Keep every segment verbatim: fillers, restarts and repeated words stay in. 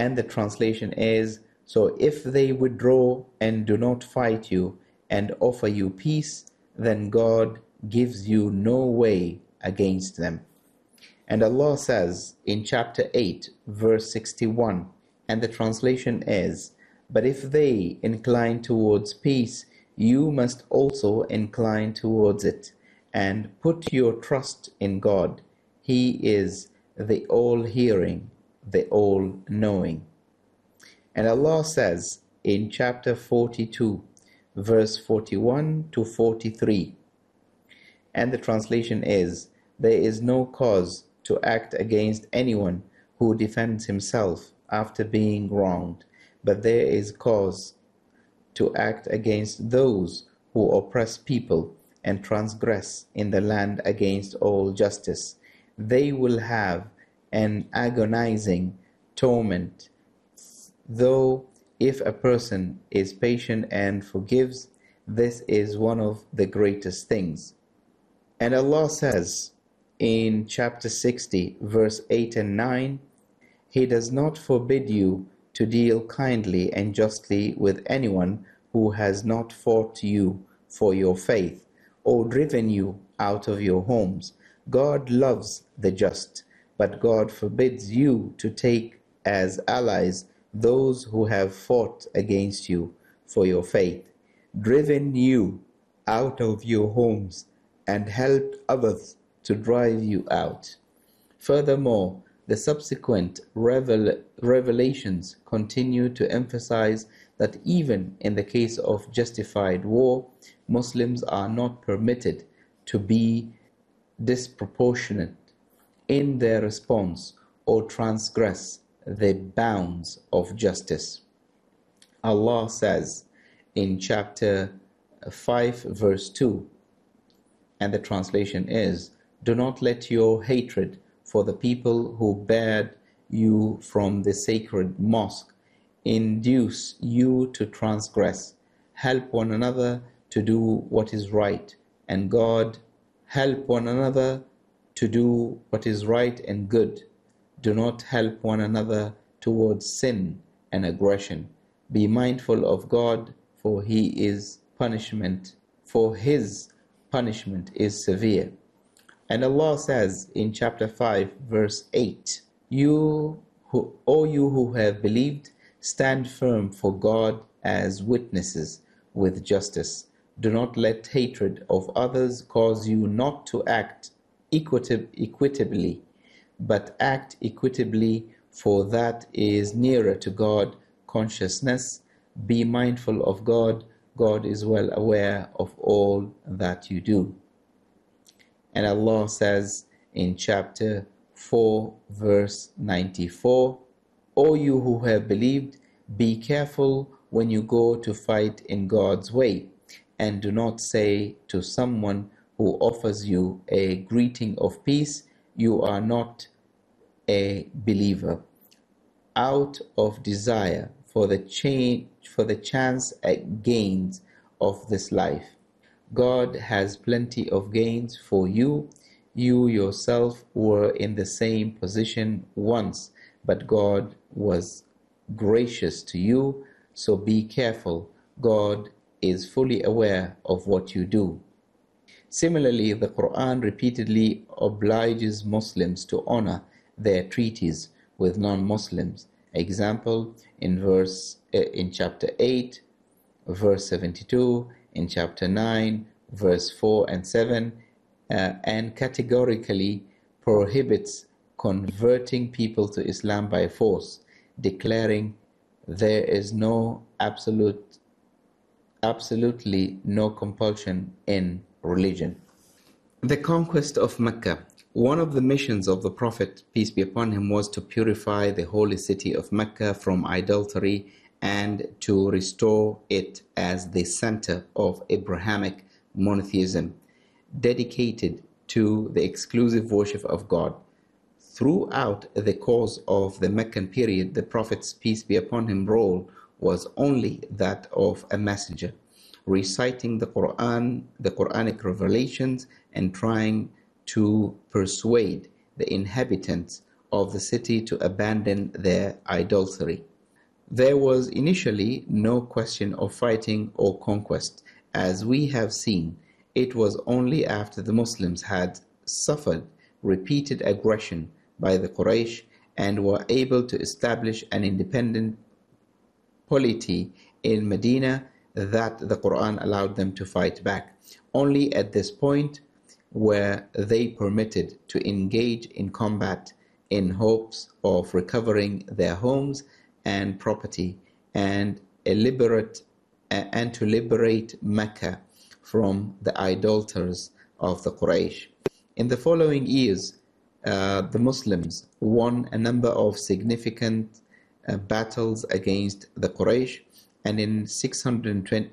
And the translation is, so if they withdraw and do not fight you and offer you peace, then God gives you no way against them. And Allah says in chapter eight, verse sixty-one, and the translation is, but if they incline towards peace, you must also incline towards it, and put your trust in God. He is the all-hearing, the all-knowing. And Allah says in chapter forty-two, verse forty-one to forty-three, and the translation is, there is no cause to act against anyone who defends himself after being wronged, but there is cause to act against those who oppress people and transgress in the land against all justice. They will have an agonizing torment, though if a person is patient and forgives, this is one of the greatest things. And Allah says in chapter sixty, verse eight and nine, He does not forbid you to deal kindly and justly with anyone who has not fought you for your faith or driven you out of your homes. God loves the just, but God forbids you to take as allies those who have fought against you for your faith, driven you out of your homes, and helped others to drive you out. Furthermore, the subsequent revel revelations continue to emphasize that even in the case of justified war, Muslims are not permitted to be disproportionate in their response or transgress the bounds of justice. Allah says in chapter five, verse two, and the translation is, do not let your hatred for the people who barred you from the sacred mosque induce you to transgress. Help one another to do what is right, and God help one another to do what is right and good. Do not help one another towards sin and aggression. Be mindful of God, for He is punishment, for His punishment is severe. And Allah says in chapter five, verse eight, You who, O you who have believed, stand firm for God as witnesses with justice. Do not let hatred of others cause you not to act equitab equitably, but act equitably, for that is nearer to God consciousness. Be mindful of God. God is well aware of all that you do. And Allah says in chapter four, verse ninety-four, O you who have believed, be careful when you go to fight in God's way, and do not say to someone who offers you a greeting of peace, you are not a believer, out of desire for the change, for the chance at gains of this life. God has plenty of gains for you. You yourself were in the same position once, but God was gracious to you, so be careful. God is fully aware of what you do. Similarly, the Quran repeatedly obliges Muslims to honor their treaties with non-Muslims. Example, in verse in chapter eight, verse seventy-two, in chapter nine, verse four and seven, uh, and categorically prohibits converting people to Islam by force, declaring there is no absolute, absolutely no compulsion in religion. The conquest of Mecca. One of the missions of the Prophet, peace be upon him, was to purify the holy city of Mecca from idolatry and to restore it as the center of Abrahamic monotheism, dedicated to the exclusive worship of God. Throughout the course of the Meccan period, the Prophet's, peace be upon him, role was only that of a messenger, reciting the Quran, the Quranic revelations, and trying to persuade the inhabitants of the city to abandon their idolatry. There was initially no question of fighting or conquest. As we have seen, it was only after the Muslims had suffered repeated aggression by the Quraysh and were able to establish an independent polity in Medina that the Quran allowed them to fight back. Only at this point were they permitted to engage in combat in hopes of recovering their homes and property and a liberate, and to liberate Mecca from the idolaters of the Quraysh. In the following years, uh, the Muslims won a number of significant uh, battles against the Quraysh, and in six hundred twenty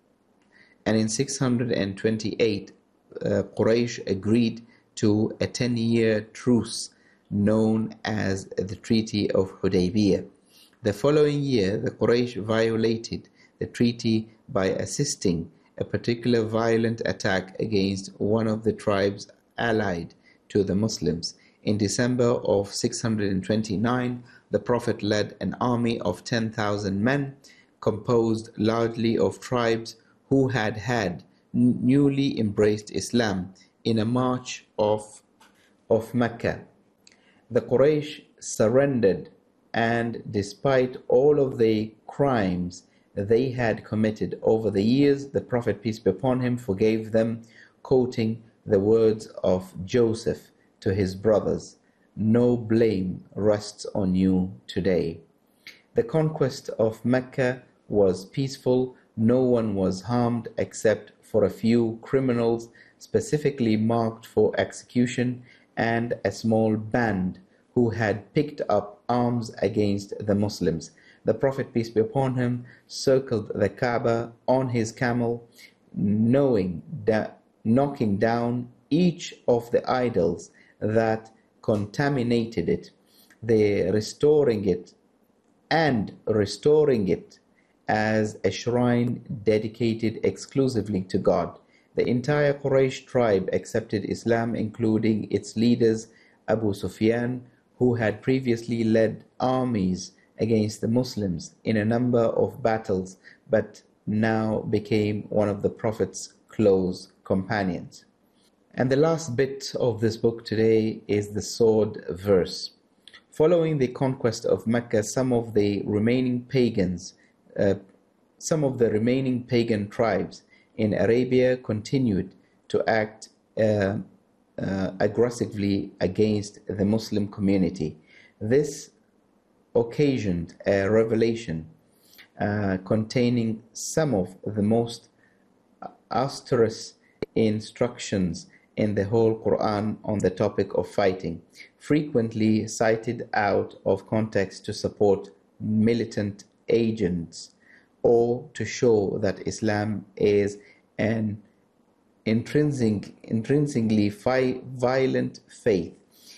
and in six hundred twenty-eight, uh, Quraysh agreed to a ten-year truce known as the Treaty of Hudaybiyah. The following year, the Quraysh violated the treaty by assisting a particular violent attack against one of the tribes allied to the Muslims. In December of six hundred twenty-nine, the Prophet led an army of ten thousand men, composed largely of tribes who had had newly embraced Islam, in a march of, of Mecca. The Quraysh surrendered, and despite all of the crimes they had committed over the years, the Prophet, peace be upon him, forgave them, quoting the words of Joseph to his brothers, "No blame rests on you today." The conquest of Mecca was peaceful. No one was harmed except for a few criminals specifically marked for execution and a small band who had picked up arms against the Muslims. The Prophet, peace be upon him, circled the Kaaba on his camel, knowing that knocking down each of the idols that contaminated it, they restoring it and restoring it as a shrine dedicated exclusively to God. The entire Quraysh tribe accepted Islam, including its leaders Abu Sufyan, who had previously led armies against the Muslims in a number of battles, but now became one of the Prophet's close companions. And the last bit of this book today is the sword verse. Following the conquest of Mecca, some of the remaining pagans, uh, some of the remaining pagan tribes in Arabia continued to act uh, uh, aggressively against the Muslim community. This occasioned a revelation uh, containing some of the most auspicious instructions in the whole Quran on the topic of fighting, frequently cited out of context to support militant agents or to show that Islam is an intrinsic, intrinsically fi- violent faith,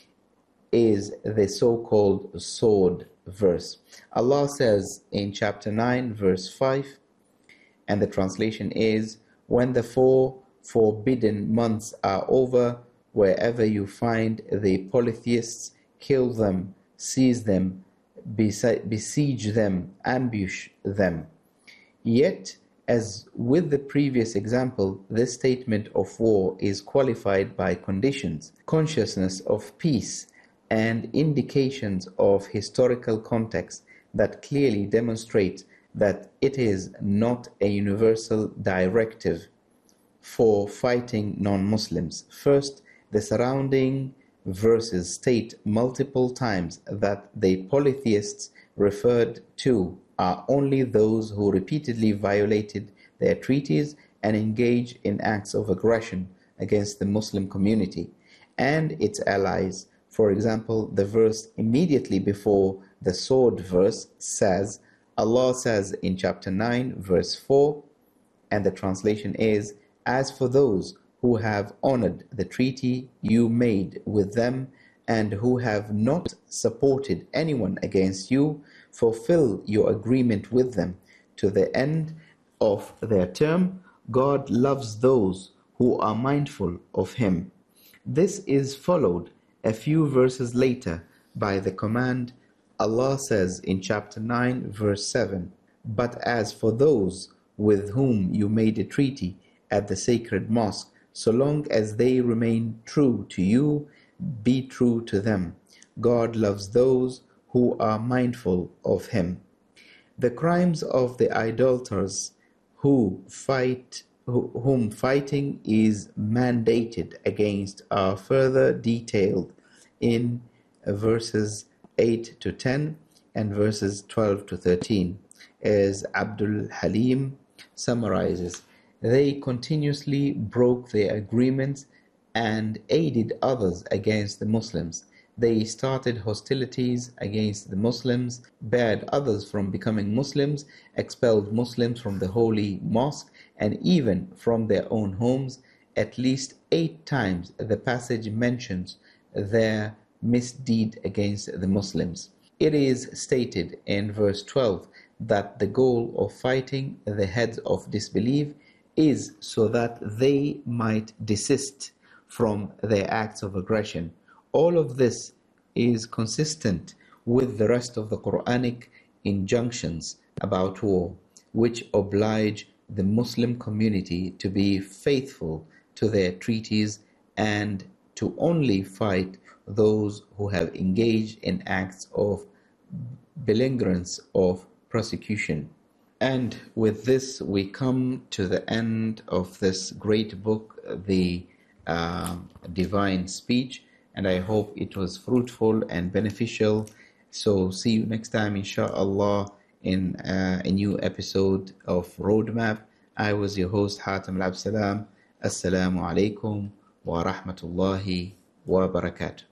is the so-called sword verse. Allah says in chapter nine, verse five, and the translation is, "When the four forbidden months are over, wherever you find the polytheists, kill them, seize them, besiege them, ambush them." Yet, as with the previous example, this statement of war is qualified by conditions, consciousness of peace, and indications of historical context that clearly demonstrate that it is not a universal directive for fighting non-Muslims. First, the surrounding verses state multiple times that the polytheists referred to are only those who repeatedly violated their treaties and engaged in acts of aggression against the Muslim community and its allies. For example, the verse immediately before the sword verse says, Allah says in chapter nine, verse four, and the translation is, "As for those who have honored the treaty you made with them and who have not supported anyone against you, fulfill your agreement with them to the end of their term. God loves those who are mindful of Him." This is followed a few verses later by the command. Allah says in chapter nine, verse seven, "But as for those with whom you made a treaty at the sacred mosque, so long as they remain true to you, be true to them. God loves those who are mindful of Him." The crimes of the idolaters who fight, who, whom fighting is mandated against are further detailed in verses eight to ten and verses twelve to thirteen. As Abdul Halim summarizes, they continuously broke their agreements and aided others against the Muslims. They started hostilities against the Muslims, barred others from becoming Muslims, expelled Muslims from the holy mosque, and even from their own homes. At least eight times the passage mentions their misdeed against the Muslims. It is stated in verse twelve that the goal of fighting the heads of disbelief is so that they might desist from their acts of aggression. All of this is consistent with the rest of the Quranic injunctions about war, which oblige the Muslim community to be faithful to their treaties and to only fight those who have engaged in acts of belligerence of prosecution. And with this, we come to the end of this great book, the uh, Divine Speech, and I hope it was fruitful and beneficial. So see you next time, inshallah, in uh, a new episode of Roadmap. I was your host, Hatem Al Absalam. Assalamu alaikum wa rahmatullahi wa barakatuh.